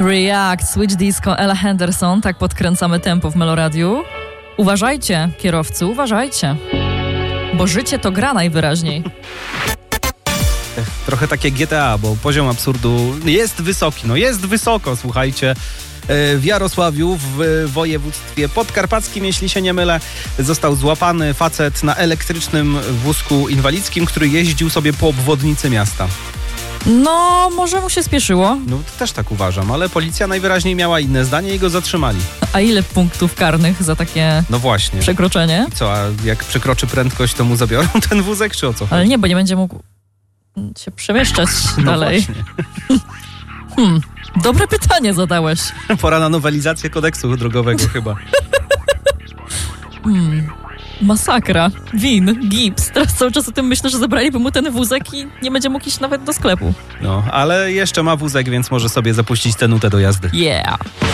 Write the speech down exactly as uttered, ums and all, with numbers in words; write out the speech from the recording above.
React, Switch Disco, Ella Henderson. Tak podkręcamy tempo w Meloradiu. Uważajcie, kierowcy, uważajcie. Bo życie to gra najwyraźniej. Trochę takie G T A, bo poziom absurdu jest wysoki. No jest wysoko, słuchajcie. W Jarosławiu w województwie podkarpackim, jeśli się nie mylę, został złapany facet na elektrycznym wózku inwalidzkim, który jeździł sobie po obwodnicy miasta. No, może mu się spieszyło. No, też tak uważam, ale policja najwyraźniej miała inne zdanie i go zatrzymali. A ile punktów karnych za takie no właśnie. przekroczenie? I co, a jak przekroczy prędkość, to mu zabiorą ten wózek, czy o co chodzi? Ale nie, bo nie będzie mógł się przemieszczać no dalej. hmm, dobre pytanie zadałeś. Pora na nowelizację kodeksu drogowego chyba. Hmm. Masakra. Win, gips. Teraz cały czas o tym myślę, że zabraliby mu ten wózek i nie będzie mógł iść nawet do sklepu. No, ale jeszcze ma wózek, więc może sobie zapuścić tę nutę do jazdy. Yeah.